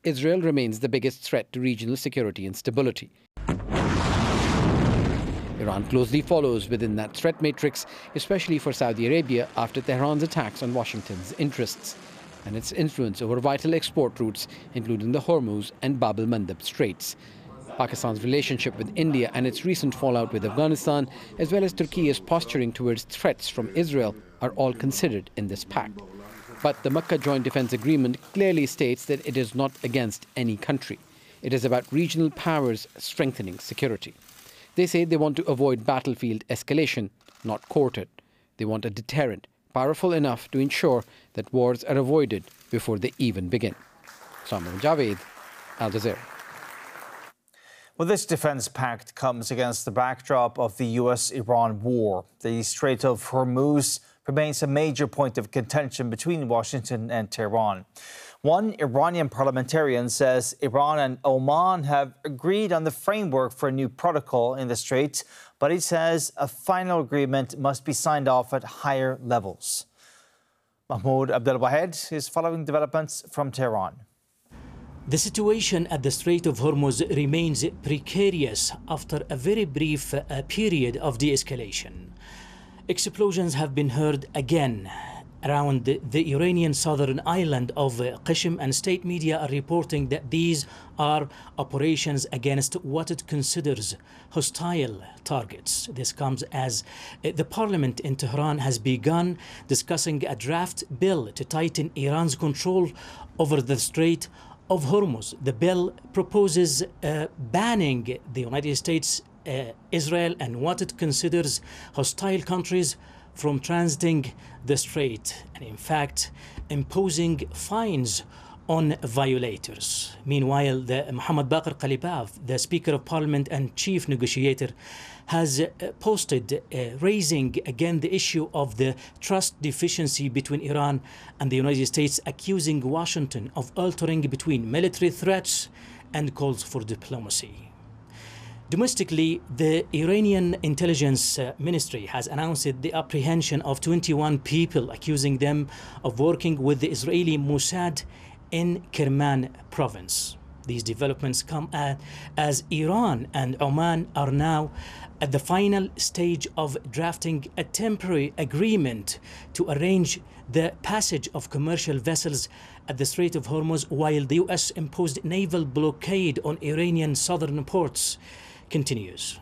Israel remains the biggest threat to regional security and stability. Iran closely follows within that threat matrix, especially for Saudi Arabia after Tehran's attacks on Washington's interests and its influence over vital export routes, including the Hormuz and Bab el-Mandeb Straits. Pakistan's relationship with India and its recent fallout with Afghanistan, as well as Turkey's posturing towards threats from Israel, are all considered in this pact. But the Makkah Joint Defense Agreement clearly states that it is not against any country. It is about regional powers strengthening security. They say they want to avoid battlefield escalation, not court it. They want a deterrent, powerful enough to ensure that wars are avoided before they even begin. Samuel Javed, Al Jazeera. Well, this defense pact comes against the backdrop of the U.S.-Iran war. The Strait of Hormuz remains a major point of contention between Washington and Tehran. One Iranian parliamentarian says Iran and Oman have agreed on the framework for a new protocol in the strait, but he says a final agreement must be signed off at higher levels. Mahmoud Abdelwahed is following developments from Tehran. The situation at the Strait of Hormuz remains precarious after a very brief period of de-escalation. Explosions have been heard again around the Iranian southern island of Qishm, and state media are reporting that these are operations against what it considers hostile targets. This comes as the parliament in Tehran has begun discussing a draft bill to tighten Iran's control over the Strait of Hormuz. The bill proposes banning the United States, Israel, and what it considers hostile countries from transiting the strait, and in fact imposing fines on violators. Meanwhile, Mohammad Baqir Qalibaf, the Speaker of Parliament and Chief Negotiator, has posted raising again the issue of the trust deficiency between Iran and the United States, accusing Washington of altering between military threats and calls for diplomacy. Domestically, the Iranian intelligence ministry has announced the apprehension of 21 people, accusing them of working with the Israeli Mossad in Kerman province. These developments come as Iran and Oman are now at the final stage of drafting a temporary agreement to arrange the passage of commercial vessels at the Strait of Hormuz, while the U.S. imposed naval blockade on Iranian southern ports continues.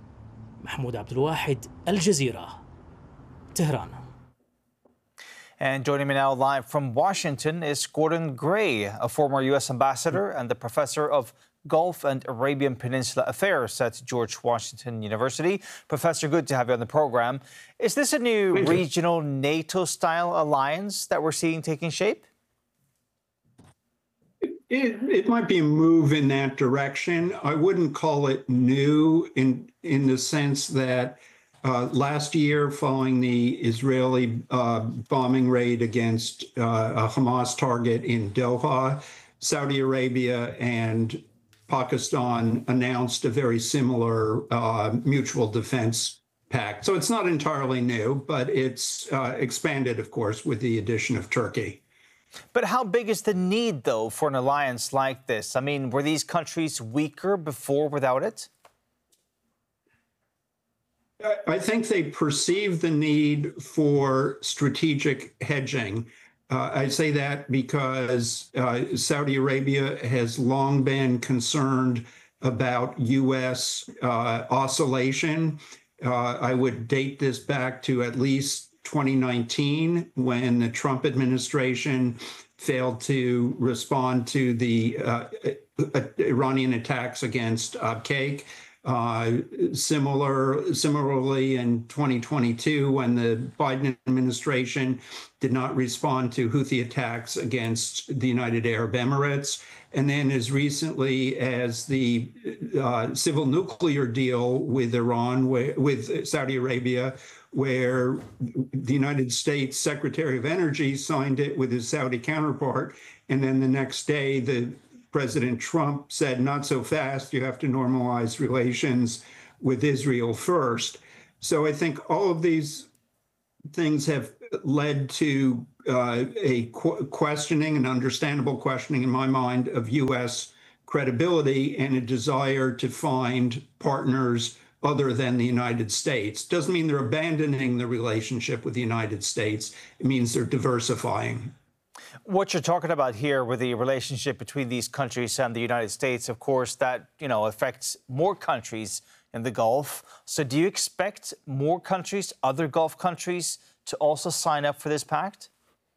Mahmoud Abdelwahed, Al Jazeera, Tehran. And joining me now live from Washington is Gordon Gray, a former U.S. ambassador and the professor of Gulf and Arabian Peninsula Affairs at George Washington University. Professor, good to have you on the program. Is this a new regional NATO-style alliance that we're seeing taking shape? It might be a move in that direction. I wouldn't call it new in the sense that last year, following the Israeli bombing raid against a Hamas target in Doha, Saudi Arabia and Pakistan announced a very similar mutual defense pact. So it's not entirely new, but it's expanded, of course, with the addition of Turkey. But how big is the need, though, for an alliance like this? I mean, were these countries weaker before without it? I think they perceive the need for strategic hedging. I say that because Saudi Arabia has long been concerned about U.S. oscillation. I would date this back to at least 2019, when the Trump administration failed to respond to the Iranian attacks against Abqaiq. Similarly, in 2022, when the Biden administration did not respond to Houthi attacks against the United Arab Emirates. And then as recently as the civil nuclear deal with Iran, with Saudi Arabia, where the United States Secretary of Energy signed it with his Saudi counterpart. And then the next day, President Trump said, not so fast, you have to normalize relations with Israel first. So I think all of these things have led to a questioning, an understandable questioning in my mind, of U.S. credibility and a desire to find partners other than the United States. Doesn't mean they're abandoning the relationship with the United States. It means they're diversifying. What you're talking about here with the relationship between these countries and the United States, of course, that, affects more countries in the Gulf. So do you expect more countries, other Gulf countries, to also sign up for this pact?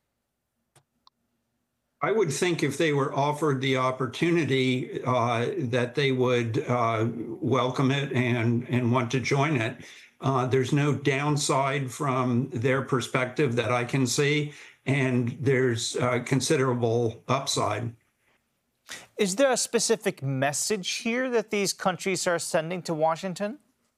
I would think if they were offered the opportunity that they would welcome it and want to join it. There's no downside from their perspective that I can see, and there's considerable upside. Is there a specific message here that these countries are sending to Washington?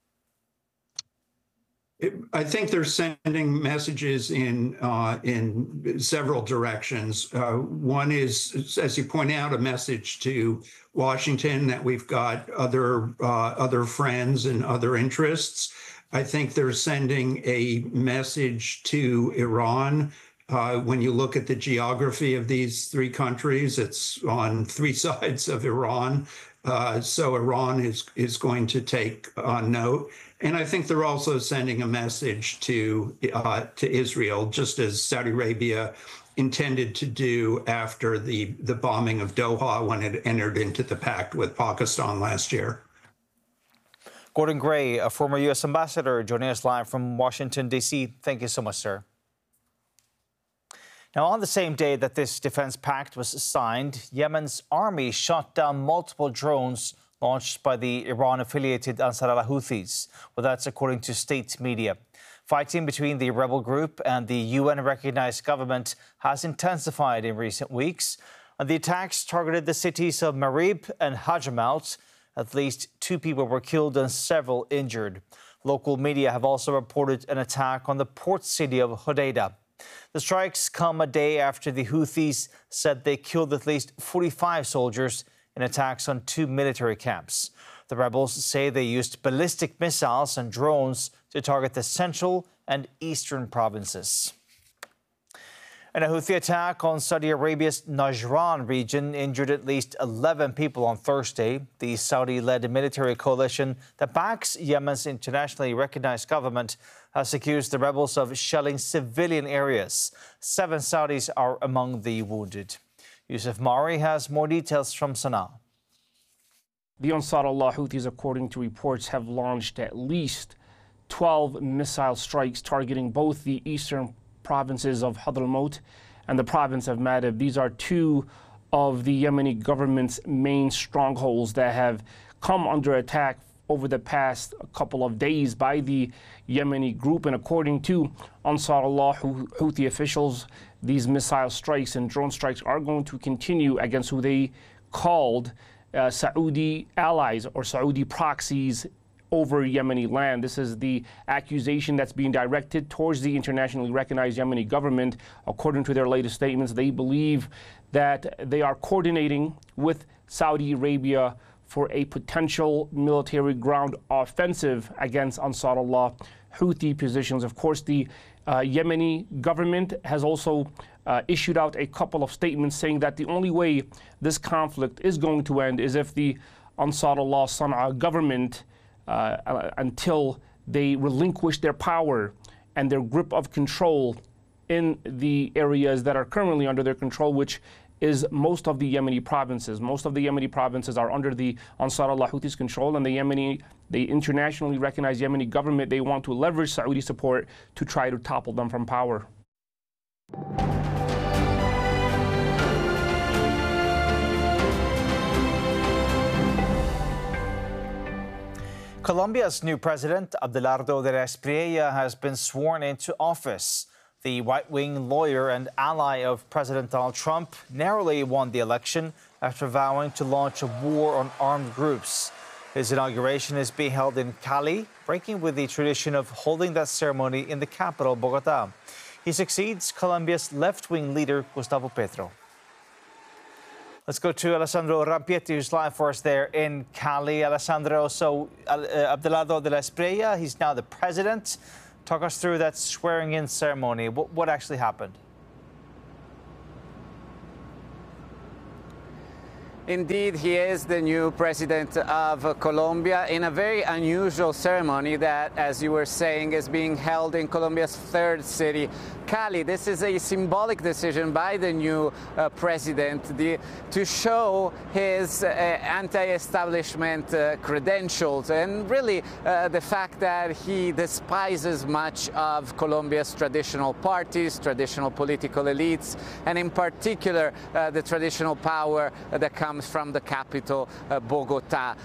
I think they're sending messages in several directions. One is, as you point out, a message to Washington that we've got other friends and other interests. I think they're sending a message to Iran. When you look at the geography of these three countries, it's on three sides of Iran. So Iran is going to take note. And I think they're also sending a message to Israel, just as Saudi Arabia intended to do after the bombing of Doha when it entered into the pact with Pakistan last year. Gordon Gray, a former U.S. ambassador, joining us live from Washington, D.C. Thank you so much, sir. Now, on the same day that this defense pact was signed, Yemen's army shot down multiple drones launched by the Iran-affiliated Ansar Allah Houthis. Well, that's according to state media. Fighting between the rebel group and the UN-recognized government has intensified in recent weeks. And the attacks targeted the cities of Marib and Hajamaut. At least 2 people were killed and several injured. Local media have also reported an attack on the port city of Hodeidah. The strikes come a day after the Houthis said they killed at least 45 soldiers in attacks on 2 military camps. The rebels say they used ballistic missiles and drones to target the central and eastern provinces. And a Houthi attack on Saudi Arabia's Najran region injured at least 11 people on Thursday. The Saudi-led military coalition that backs Yemen's internationally recognized government has accused the rebels of shelling civilian areas. 7 Saudis are among the wounded. Yusuf Mari has more details from Sana'a. The Ansar Allah Houthis, according to reports, have launched at least 12 missile strikes targeting both the eastern provinces of Hadramaut and the province of Marib. These are 2 of the Yemeni government's main strongholds that have come under attack over the past couple of days by the Yemeni group. And according to Ansar Allah Houthi officials, these missile strikes and drone strikes are going to continue against who they called Saudi allies or Saudi proxies over Yemeni land. This is the accusation that's being directed towards the internationally recognized Yemeni government. According to their latest statements, they believe that they are coordinating with Saudi Arabia for a potential military ground offensive against Ansar Allah Houthi positions. Of course, the Yemeni government has also issued out a couple of statements saying that the only way this conflict is going to end is if the Ansar Allah Sana'a government, until they relinquish their power and their grip of control in the areas that are currently under their control, which is most of the Yemeni provinces. Most of the Yemeni provinces are under the Ansar Allah Houthis' control, and the internationally recognized Yemeni government, they want to leverage Saudi support to try to topple them from power. Colombia's new president, Abelardo de la Espriella, has been sworn into office. The right-wing lawyer and ally of President Donald Trump narrowly won the election after vowing to launch a war on armed groups. His inauguration is being held in Cali, breaking with the tradition of holding that ceremony in the capital, Bogotá. He succeeds Colombia's left-wing leader, Gustavo Petro. Let's go to Alessandro Rampietti, who's live for us there in Cali. Alessandro, so Abelardo de la Espriella, he's now the president. Talk us through that swearing-in ceremony. What actually happened? Indeed, he is the new president of Colombia in a very unusual ceremony that, as you were saying, is being held in Colombia's third city, Cali. This is a symbolic decision by the new president to show his anti-establishment credentials and really the fact that he despises much of Colombia's traditional parties, traditional political elites, and in particular the traditional power that comes from the capital, Bogota.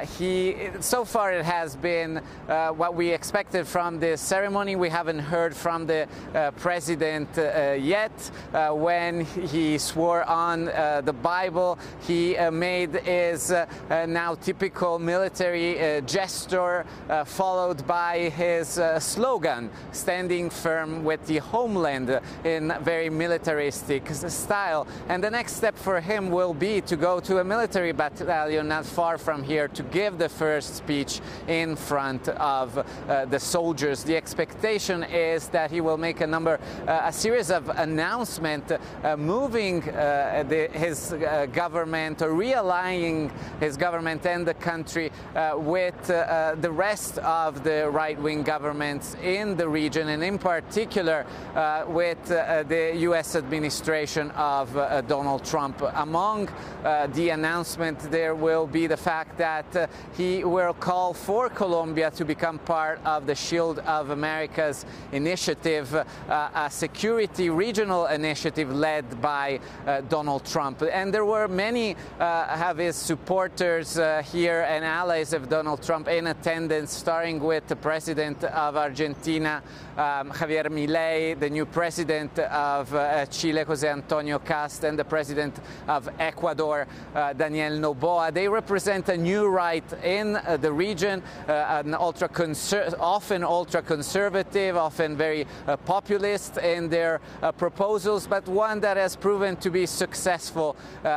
So far it has been what we expected from this ceremony. We haven't heard from the president yet. When he swore on the Bible, he made his now typical military gesture, followed by his slogan, standing firm with the homeland, in very militaristic style. And the next step for him will be to go to a military battalion not far from here to give the first speech in front of the soldiers. The expectation is that he will make a series of announcements moving his government, or realigning his government and the country with the rest of the right-wing governments in the region, and in particular with the U.S. administration of Donald Trump. Among the announcement, there will be the fact that he will call for Colombia to become part of the Shield of America's initiative, a security regional initiative led by Donald Trump. And there were many of his supporters here and allies of Donald Trump in attendance, starting with the president of Argentina, Javier Milei, the new president of Chile, José Antonio Cast, and the president of Ecuador, Daniel Noboa. They represent a new right in the region, an often ultra-conservative, often very populist in their proposals, but one that has proven to be successful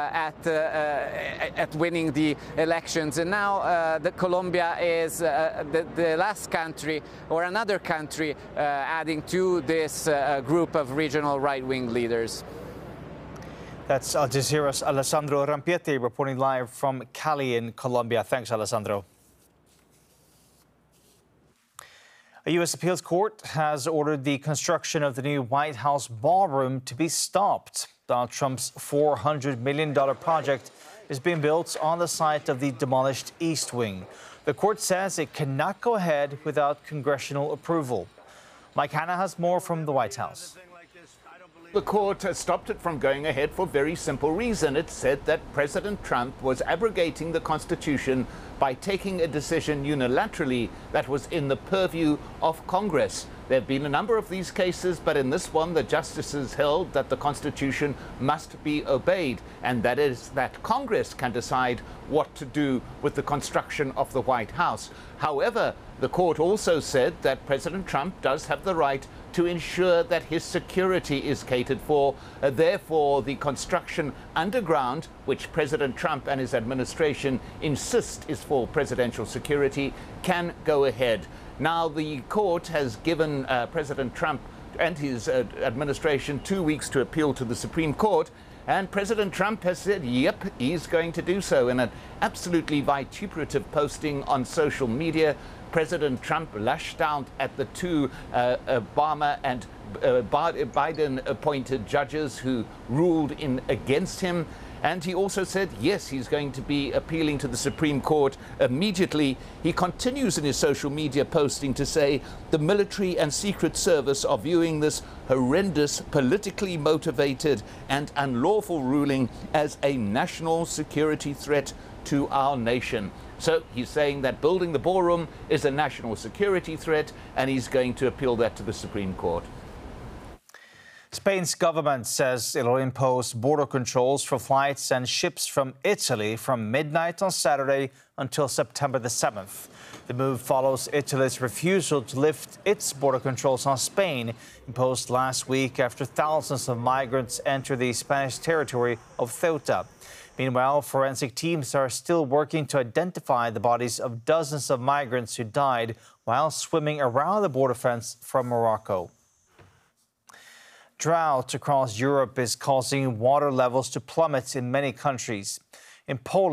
at winning the elections. And now Colombia is the last country, or another country, adding to this group of regional right-wing leaders. That's Al Jazeera's Alessandro Rampietti reporting live from Cali in Colombia. Thanks, Alessandro. A U.S. appeals court has ordered the construction of the new White House ballroom to be stopped. Donald Trump's $400 million project is being built on the site of the demolished East Wing. The court says it cannot go ahead without congressional approval. Mike Hanna has more from the White House. The court has stopped it from going ahead for a very simple reason. It said that President Trump was abrogating the Constitution by taking a decision unilaterally that was in the purview of Congress. There have been a number of these cases, but in this one, the justices held that the Constitution must be obeyed, and that is that Congress can decide what to do with the construction of the White House. However, the court also said that President Trump does have the right to ensure that his security is catered for. Therefore, the construction underground, which President Trump and his administration insist is for presidential security, can go ahead. Now, the court has given President Trump and his administration 2 weeks to appeal to the Supreme Court. And President Trump has said, yep, he's going to do so. In an absolutely vituperative posting on social media, President Trump lashed out at the two Obama and Biden-appointed judges who ruled in against him. And he also said, yes, he's going to be appealing to the Supreme Court immediately. He continues in his social media posting to say the military and Secret Service are viewing this horrendous, politically motivated and unlawful ruling as a national security threat to our nation. So he's saying that building the ballroom is a national security threat, and he's going to appeal that to the Supreme Court. Spain's government says it'll impose border controls for flights and ships from Italy from midnight on Saturday until September the 7th. The move follows Italy's refusal to lift its border controls on Spain, imposed last week after thousands of migrants entered the Spanish territory of Ceuta. Meanwhile, forensic teams are still working to identify the bodies of dozens of migrants who died while swimming around the border fence from Morocco. Drought across Europe is causing water levels to plummet in many countries. In Poland,